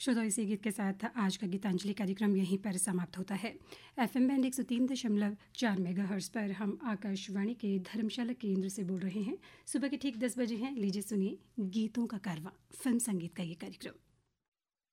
श्रोताओं, इसी गीत के साथ आज का गीतांजलि कार्यक्रम यहीं पर समाप्त होता है। FM बैंड 103.4 मेगाहर्ट्ज़ पर हम आकाशवाणी के धर्मशाला केंद्र से बोल रहे हैं। सुबह के ठीक 10 बजे हैं। लीजिए सुनिए गीतों का कारवां, फिल्म संगीत का ये कार्यक्रम।